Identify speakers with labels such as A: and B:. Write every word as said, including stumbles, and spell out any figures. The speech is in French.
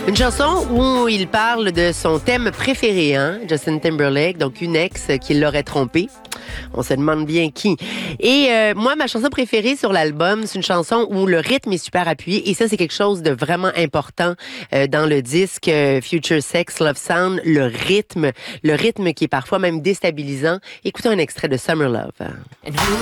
A: Une chanson où il parle de son thème préféré, hein, Justin Timberlake, donc une ex qui l'aurait trompé. On se demande bien qui. Et euh, moi, ma chanson préférée sur l'album, c'est une chanson où le rythme est super appuyé. Et ça, c'est quelque chose de vraiment important euh, dans le disque euh, Future Sex Love Sound. Le rythme, le rythme qui est parfois même déstabilisant. Écoutez un extrait de Summer Love.